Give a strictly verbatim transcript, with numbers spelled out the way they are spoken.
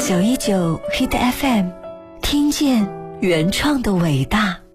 九一九 Hit F M， 听见原创的伟大。